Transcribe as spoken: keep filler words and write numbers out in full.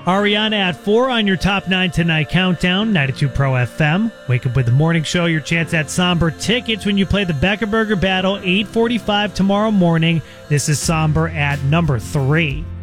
Ariana at four on your top nine tonight countdown, ninety-two Pro F M. Wake up with the morning show, your chance at Somber tickets when you play the Becker Burger Battle, eight forty-five tomorrow morning. This is Somber at number three.